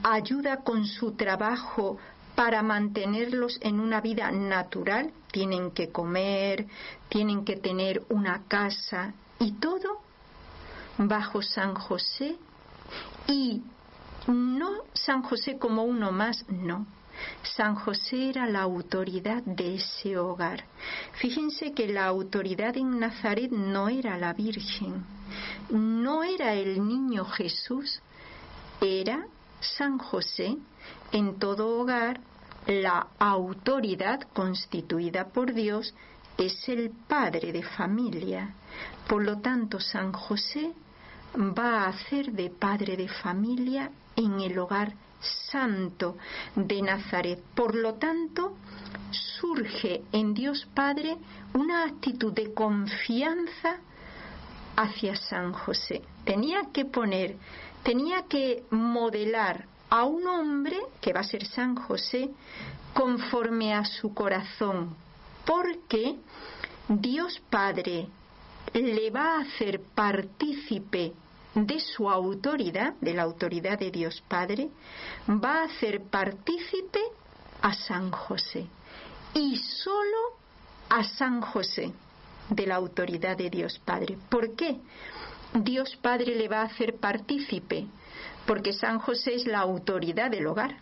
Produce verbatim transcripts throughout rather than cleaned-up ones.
ayuda con su trabajo para mantenerlos en una vida natural. Tienen que comer, tienen que tener una casa y todo bajo San José. Y no San José como uno más, no. San José era la autoridad de ese hogar. Fíjense que la autoridad en Nazaret no era la Virgen, no era el niño Jesús, era San José. En todo hogar, la autoridad constituida por Dios es el padre de familia. Por lo tanto, San José va a hacer de padre de familia en el hogar santo de Nazaret. Por lo tanto, surge en Dios Padre una actitud de confianza hacia San José. Tenía que poner, tenía que modelar a un hombre que va a ser San José conforme a su corazón, porque Dios Padre le va a hacer partícipe de su autoridad, de la autoridad de Dios Padre, va a hacer partícipe a San José, y solo a San José, de la autoridad de Dios Padre. ¿Por qué Dios Padre le va a hacer partícipe? Porque San José es la autoridad del hogar,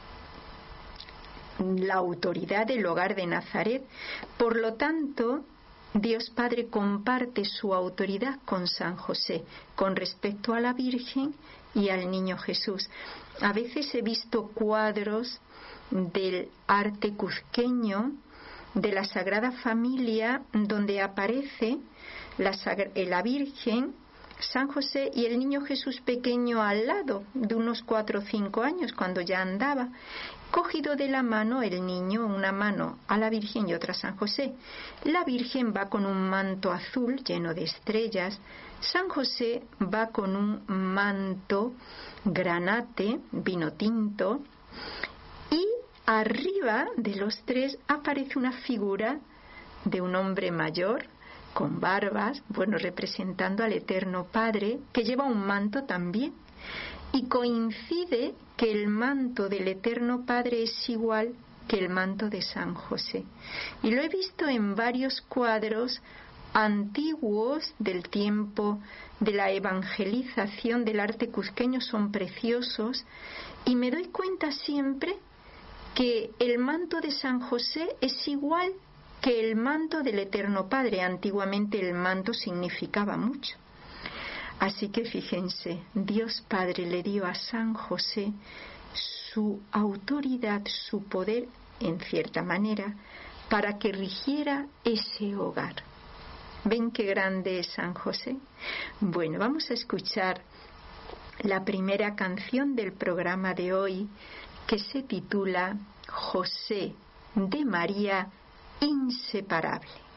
la autoridad del hogar de Nazaret. Por lo tanto, Dios Padre comparte su autoridad con San José con respecto a la Virgen y al niño Jesús. A veces he visto cuadros del arte cuzqueño de la Sagrada Familia donde aparece la, la Virgen, San José y el niño Jesús pequeño al lado, de unos cuatro o cinco años, cuando ya andaba, cogido de la mano el niño, una mano a la Virgen y otra a San José. La Virgen va con un manto azul lleno de estrellas, San José va con un manto granate, vino tinto, y arriba de los tres aparece una figura de un hombre mayor, con barbas, bueno, representando al Eterno Padre, que lleva un manto también. Y coincide que el manto del Eterno Padre es igual que el manto de San José. Y lo he visto en varios cuadros antiguos del tiempo de la evangelización del arte cuzqueño, son preciosos, y me doy cuenta siempre que el manto de San José es igual que el manto del Eterno Padre. Antiguamente el manto significaba mucho. Así que fíjense, Dios Padre le dio a San José su autoridad, su poder, en cierta manera, para que rigiera ese hogar. ¿Ven qué grande es San José? Bueno, vamos a escuchar la primera canción del programa de hoy, que se titula José de María inseparable.